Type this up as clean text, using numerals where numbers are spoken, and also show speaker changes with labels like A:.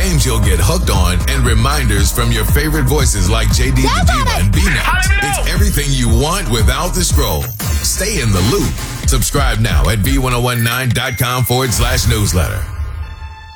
A: games you'll get hooked on, and reminders from your favorite voices like JD the Diva and B-Nex. It's everything you want without the scroll. Stay in the loop. Subscribe now at V1019.com/newsletter.